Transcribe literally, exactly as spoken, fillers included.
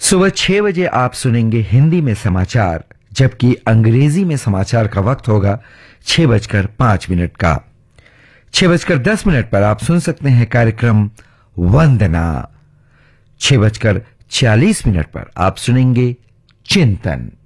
सुबह छह बजे आप सुनेंगे हिंदी में समाचार, जबकि अंग्रेजी में समाचार का वक्त होगा छह बजकर पांच मिनट का। छह बजकर दस मिनट पर आप सुन सकते हैं कार्यक्रम वंदना। छह बजकर चालीस मिनट पर आप सुनेंगे चिंतन।